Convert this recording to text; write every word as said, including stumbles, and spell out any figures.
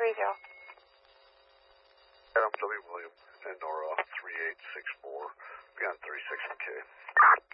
zero. Adam W. William and Nora three eight six four, beyond thirty-six K.